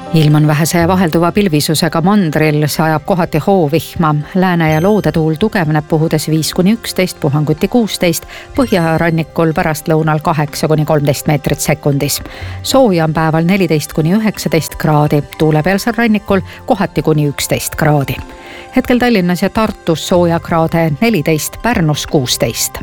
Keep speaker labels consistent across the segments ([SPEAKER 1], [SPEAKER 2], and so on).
[SPEAKER 1] Ilm on vähese vahelduva pilvisusega mandril, sajab kohati hoovihma. Lääne- ja loodetuul tugevneb puhudes 5-11, puhanguti 16, põhjarannikul pärastlõunal 8-13 meetrit sekundis. Sooja on päeval 14-19 kraadi, tuulepealsel rannikul kohati kuni 11 kraadi. Hetkel Tallinnas ja Tartus sooja kraade 14, Pärnus 16.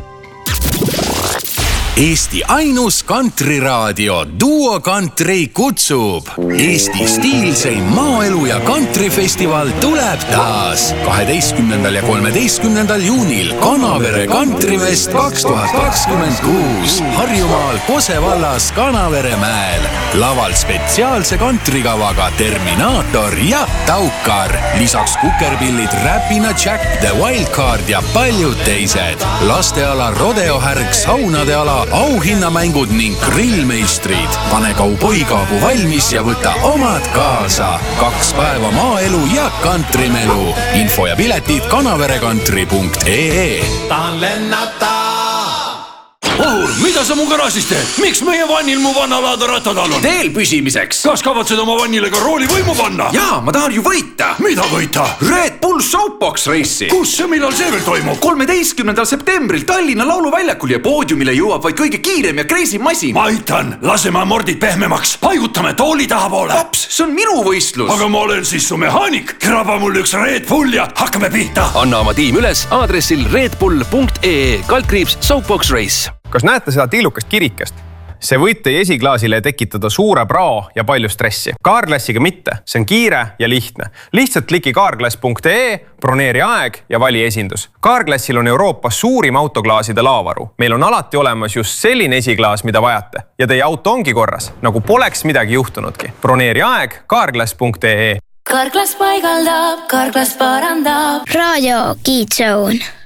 [SPEAKER 2] Eesti ainus kantriraadio Duo Country kutsub. Eesti stiilseim maaelu ja kantrifestival tuleb taas 12. ja 13. juunil Kanavere Kantrifest 2026 Harjumaal Kose vallas Kanaveremäel. Laval spetsiaalse kantrikavaga Terminaator ja Taukar. Lisaks kukerpillid Räpina Jack, The Wildcard ja paljud teised. Lasteala rodeohärg, saunade ala, auhinnamängud ning grillmeistrid. Pane kauboikaabu valmis ja võta omad kaasa. 2 päeva maaelu ja kantrimelu. Info ja piletid kanaverekantri.ee.
[SPEAKER 3] Tahan lennata!
[SPEAKER 4] Ohur, mida sa mu garaažis teed? Miks meie vannil mu vannalaada rattad all on?
[SPEAKER 3] Teel püsimiseks.
[SPEAKER 4] Kas kavatsed oma vannile ka rooli võimu panna?
[SPEAKER 3] Jaa, ma tahan ju võita.
[SPEAKER 4] Mida võita?
[SPEAKER 3] Red Bull Soapbox Race'i.
[SPEAKER 4] Kus ja millal see veel toimub?
[SPEAKER 3] 13. septembril Tallinna lauluväljakul ja poodiumile jõuab vaid kõige kiirem ja crazy masin.
[SPEAKER 4] Ma aitan, laseme mordid pehmemaks. Paigutame tooli taha poole.
[SPEAKER 3] Paps, see on minu võistlus.
[SPEAKER 4] Aga ma olen siis su mehaanik. Kraba mul üks Red Bull ja hakkame pihta.
[SPEAKER 5] Anna oma tiim üles aadressil redbull.ee /Soapbox Race.
[SPEAKER 6] Kas näete seda tiilukast kirikest? See võib teie esiklaasile tekitada suure prao ja palju stressi. Carglassiga mitte, see on kiire ja lihtne. Lihtsalt kliki carglass.ee, broneeri aeg ja vali esindus. Carglassil on Euroopas suurim autoklaaside laavaru. Meil on alati olemas just selline esiklaas, mida vajate. Ja teie auto ongi korras, nagu poleks midagi juhtunudki. Broneeri aeg carglass.ee.
[SPEAKER 7] Carglass paigaldab, Carglass parandab.
[SPEAKER 8] Raadio Kiid Zone.